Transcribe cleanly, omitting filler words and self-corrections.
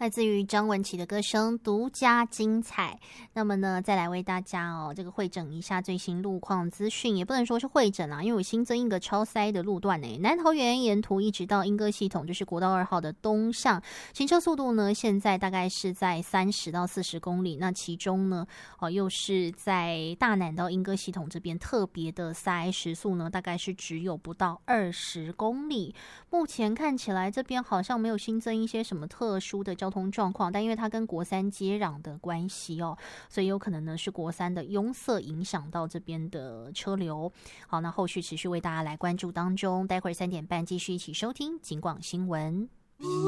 来自于张文琪的歌声独家精彩。那么呢，再来为大家这个汇整一下最新路况资讯，也不能说是汇整啊，因为有新增一个超塞的路段呢。南桃园沿途一直到莺歌系统，就是国道2号的东向，行车速度呢现在大概是在30到40公里。那其中呢，又是在大南到莺歌系统这边特别的塞，时速呢大概是只有不到20公里。目前看起来这边好像没有新增一些什么特殊的交通状况，但因为它跟国三接壤的关系所以有可能呢是国三的拥塞影响到这边的车流。好，那后续持续为大家来关注当中，待会儿3点半继续一起收听警广新闻。